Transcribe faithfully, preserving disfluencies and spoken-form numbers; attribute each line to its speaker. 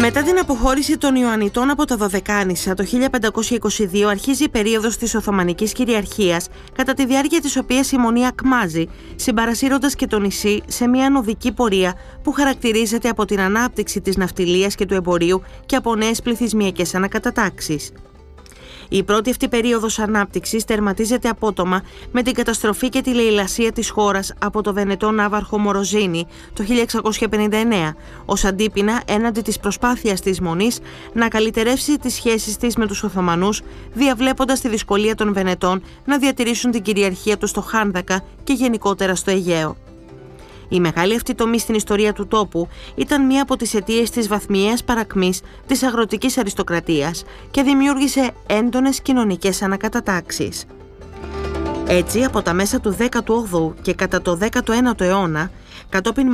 Speaker 1: Μετά την αποχώρηση των Ιωαννιτών από τα Δωδεκάνησα, το χίλια πεντακόσια είκοσι δύο αρχίζει η περίοδος της Οθωμανικής κυριαρχίας, κατά τη διάρκεια της οποίας η Μονή ακμάζει, συμπαρασύροντας και το νησί σε μια ανωδική πορεία που χαρακτηρίζεται από την ανάπτυξη της ναυτιλίας και του εμπορίου και από νέες πληθυσμιακές ανακατατάξεις. Η πρώτη αυτή περίοδος ανάπτυξης τερματίζεται απότομα με την καταστροφή και τη λαιλασία της χώρας από το Βενετό ναύαρχο Μοροζίνη το χίλια εξακόσια πενήντα εννέα, ως αντίπεινα έναντι της προσπάθειας της Μονής να καλυτερεύσει τις σχέσεις της με τους Οθωμανούς, διαβλέποντας τη δυσκολία των Βενετών να διατηρήσουν την κυριαρχία τους στο Χάνδακα και γενικότερα στο Αιγαίο. Η μεγάλη αυτή τομή στην ιστορία του τόπου ήταν μία από τις αιτίες της βαθμιαίας παρακμής της αγροτικής αριστοκρατίας και δημιούργησε έντονες κοινωνικές ανακατατάξεις. Έτσι, από τα μέσα του δέκατου όγδοου και κατά το δέκατο ένατο αιώνα, κατόπιν